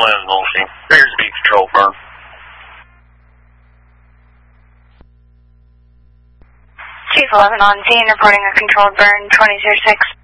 11 Mobile Team. There's the beat control firm. Chief 11 on scene, reporting a controlled burn 2006.